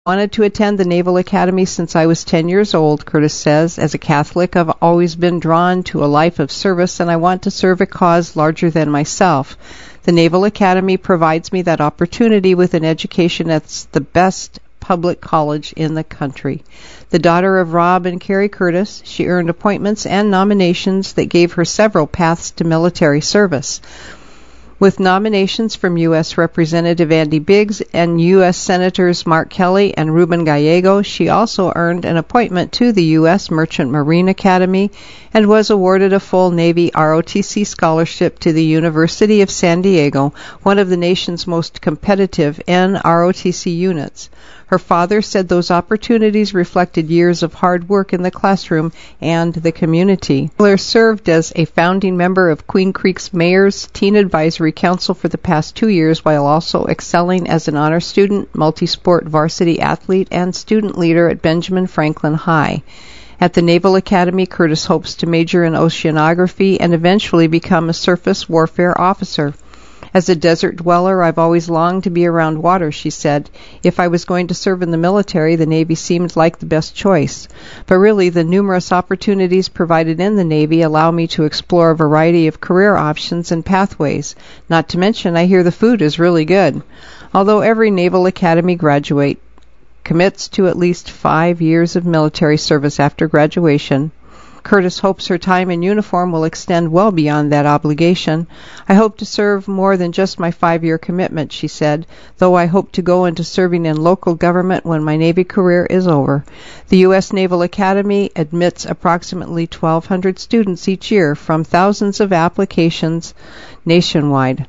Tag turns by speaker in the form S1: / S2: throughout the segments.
S1: Wanted to attend the Naval Academy since I was 10 years old, Curtis says. As a Catholic, I've always been drawn to a life of service, and I want to serve a cause larger than myself. The Naval Academy provides me that opportunity with an education that's the best public college in the country. The daughter of Rob and Carrie Curtis, she earned appointments and nominations that gave her several paths to military service. With nominations from U.S. Representative Andy Biggs and U.S. Senators Mark Kelly and Ruben Gallego, she also earned an appointment to the U.S. Merchant Marine Academy and was awarded a full Navy ROTC scholarship to the University of San Diego, one of the nation's most competitive NROTC units. Her father said those opportunities reflected years of hard work in the classroom and the community. Miller served as a founding member of Queen Creek's Mayor's Teen Advisory Council for the past 2 years, while also excelling as an honor student, multi-sport varsity athlete, and student leader at Benjamin Franklin High. At the Naval Academy, Curtis hopes to major in oceanography and eventually become a surface warfare officer. As a desert dweller, I've always longed to be around water, she said. If I was going to serve in the military, the Navy seemed like the best choice. But really, the numerous opportunities provided in the Navy allow me to explore a variety of career options and pathways. Not to mention, I hear the food is really good. Although every Naval Academy graduate commits to at least 5 years of military service after graduation, Curtis hopes her time in uniform will extend well beyond that obligation. I hope to serve more than just my 5-year commitment, she said, though I hope to go into serving in local government when my Navy career is over. The U.S. Naval Academy admits approximately 1,200 students each year from thousands of applications nationwide.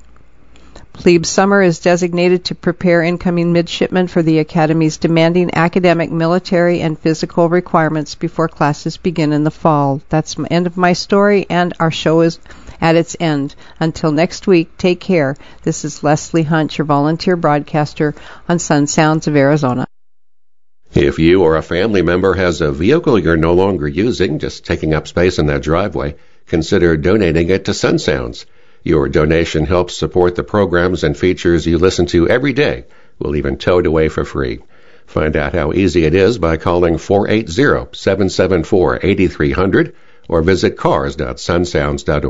S1: Plebe summer is designated to prepare incoming midshipmen for the Academy's demanding academic, military, and physical requirements before classes begin in the fall. That's the end of my story, and our show is at its end. Until next week, take care. This is Leslie Hunt, your volunteer broadcaster on Sun Sounds of Arizona.
S2: If you or a family member has a vehicle you're no longer using, just taking up space in that driveway, consider donating it to Sun Sounds. Your donation helps support the programs and features you listen to every day. We'll even tow it away for free. Find out how easy it is by calling 480-774-8300 or visit cars.sunsounds.org.